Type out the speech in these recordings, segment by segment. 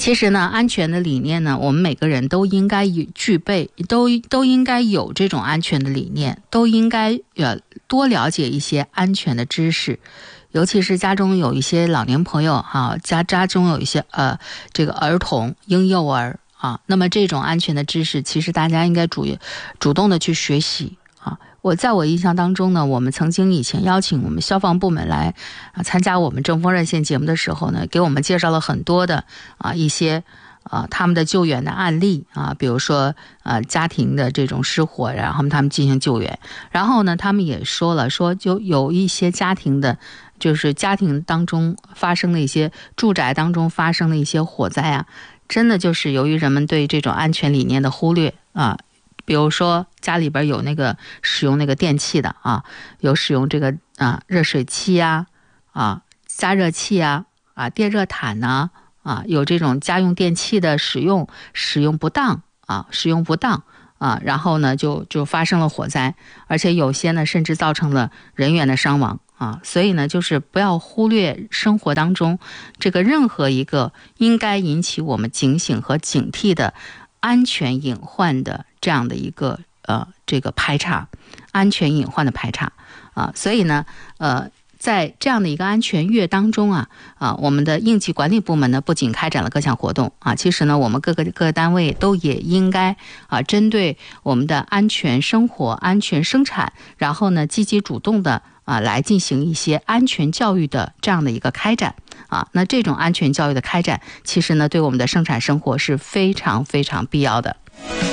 其实呢，安全的理念呢，我们每个人都应该具备，都应该有这种安全的理念，都应该多了解一些安全的知识。尤其是家中有一些老年朋友啊，家中有一些这个儿童、婴幼儿啊，那么这种安全的知识，其实大家应该主动的去学习啊。在我印象当中呢，我们曾经以前邀请我们消防部门来参加我们正风热线节目的时候呢，给我们介绍了很多的一些他们的救援的案例啊，比如说家庭的这种失火，然后他们进行救援，然后呢，他们也说就有一些家庭的，就是家庭当中发生的一些住宅当中发生的一些火灾啊，真的就是由于人们对这种安全理念的忽略啊。比如说家里边有那个使用那个电器的啊，有使用这个热水器啊加热器啊电热毯呢有这种家用电器的使用不当然后呢就发生了火灾，而且有些呢甚至造成了人员的伤亡所以呢就是不要忽略生活当中这个任何一个应该引起我们警醒和警惕的安全隐患的这样的一个这个排查，安全隐患的排查所以呢在这样的一个安全月当中我们的应急管理部门呢不仅开展了各项活动其实呢我们各个单位都也应该针对我们的安全生活、安全生产，然后呢积极主动的来进行一些安全教育的这样的一个开展那这种安全教育的开展，其实呢对我们的生产生活是非常非常必要的。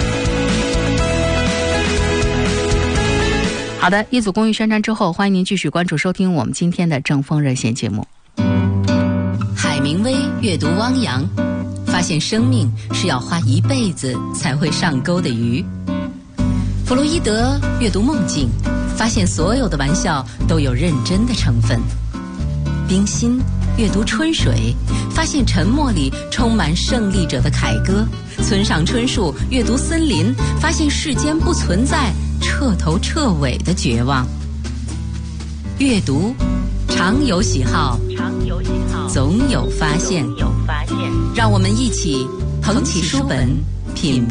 好的，一组公益宣传之后，欢迎您继续关注收听我们今天的正风热线节目。 海明威阅读汪洋，发现生命是要花一辈子才会上钩的鱼。弗洛伊德阅读梦境，发现所有的玩笑都有认真的成分。冰心阅读春水，发现沉默里充满胜利者的凯歌。村上春树阅读森林，发现世间不存在彻头彻尾的绝望。阅读常有喜好，总有发现。让我们一起捧起书本，品味